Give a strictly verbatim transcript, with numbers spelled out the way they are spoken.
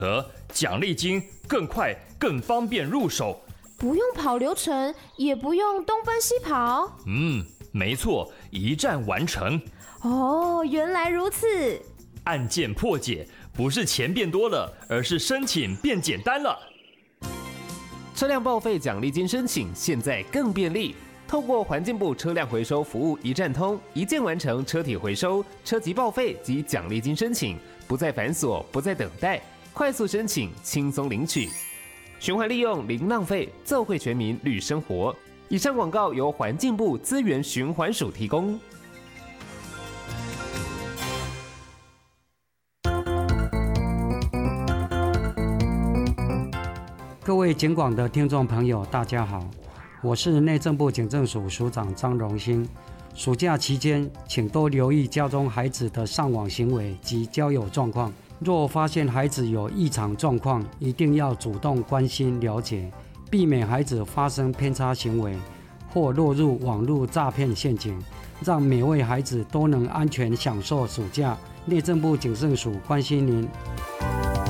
而奖励金更快、更方便入手， 不用跑流程，也不用东奔西跑。 嗯，没错，一站完成。 哦，原来如此。 案件破解不是钱变多了，而是申请变简单了。 车辆报废奖励金申请现在更便利，透过环境部车辆回收服务一站通，一键完成车体回收、车籍报废及奖励金申请，不再繁琐，不再等待，快速申请，轻松领取。循环利用零浪费，奏惠全民绿生活。以上广告由环境部资源循环署提供。 各位警广的听众朋友，大家好，我是内政部警政署署长张荣兴。暑假期间，请多留意家中孩子的上网行为及交友状况。若发现孩子有异常状况，一定要主动关心了解，避免孩子发生偏差行为或落入网络诈骗陷阱，让每位孩子都能安全享受暑假。内政部警政署关心您。